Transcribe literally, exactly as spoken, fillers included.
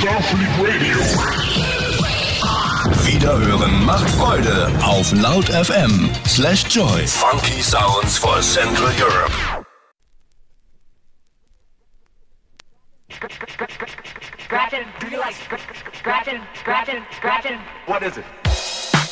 Starfleet Radio. Wiederhören macht Freude auf Loud F M slash Joy. Funky Sounds for Central Europe. Scratching, do you like scratching, scratching, scratching? What is it?